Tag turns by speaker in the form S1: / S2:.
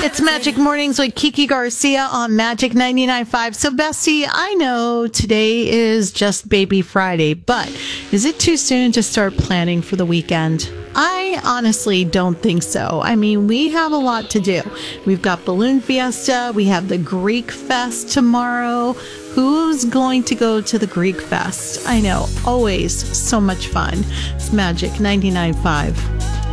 S1: It's Magic Mornings with Kiki Garcia on Magic 99.5. So, Bestie, I know today is just Baby Friday, but is it too soon to start planning for the weekend? I honestly don't think so. I mean, we have a lot to do. We've got Balloon Fiesta. We have the Greek Fest tomorrow. Who's going to go to the Greek Fest? I know, always so much fun. It's Magic 99.5.